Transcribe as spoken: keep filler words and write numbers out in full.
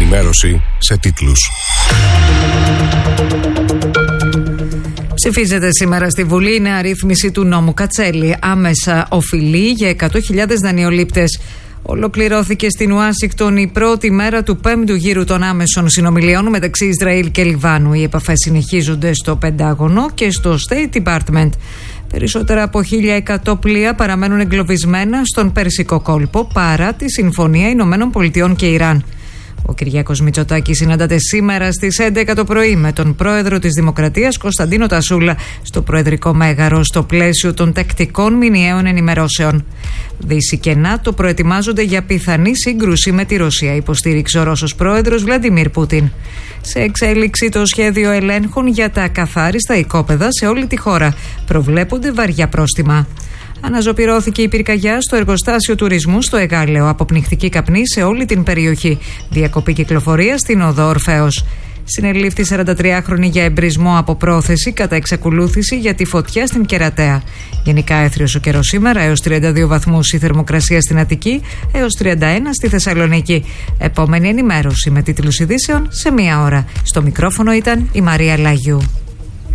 ενημέρωση σε τίτλους. Ψηφίζεται σήμερα στη Βουλή η νέα ρύθμιση του νόμου Κατσέλη. Άμεσα οφειλεί για εκατό χιλιάδες δανειολήπτες. Ολοκληρώθηκε στην Ουάσιγκτον η πρώτη μέρα του πέμπτου γύρου των άμεσων συνομιλιών μεταξύ Ισραήλ και Λιβάνου. Οι επαφές συνεχίζονται στο Πεντάγωνο και στο State Department. Περισσότερα από χίλια εκατό πλοία παραμένουν εγκλωβισμένα στον Περσικό κόλπο παρά τη Συμφωνία Ηνωμένων Πολιτειών και Ιράν. Ο Κυριάκος Μητσοτάκης συναντάται σήμερα στις έντεκα το πρωί με τον πρόεδρο της Δημοκρατίας Κωνσταντίνο Τασούλα στο Προεδρικό Μέγαρο στο πλαίσιο των τακτικών μηνιαίων ενημερώσεων. Δύση και ΝΑΤΟ προετοιμάζονται για πιθανή σύγκρουση με τη Ρωσία, υποστήριξε ο Ρώσος πρόεδρος Βλαντιμίρ Πούτιν. Σε εξέλιξη το σχέδιο ελέγχων για τα ακαθάριστα οικόπεδα σε όλη τη χώρα. Προβλέπονται βαριά πρόστιμα. Αναζωπυρώθηκε η πυρκαγιά στο εργοστάσιο τουρισμού στο Εγάλεο. Αποπνιχτική καπνή σε όλη την περιοχή. Διακοπή κυκλοφορία στην οδό Ορφέως. Συνελήφθη σαραντατριάχρονη για εμπρισμό από πρόθεση κατά εξακολούθηση για τη φωτιά στην Κερατέα. Γενικά έθριος ο καιρός σήμερα, έως τριάντα δύο βαθμούς η θερμοκρασία στην Αττική, έως τριάντα ένα στη Θεσσαλονίκη. Επόμενη ενημέρωση με τίτλους ειδήσεων σε μία ώρα. Στο μικρόφωνο ήταν η Μαρία Λαγιού.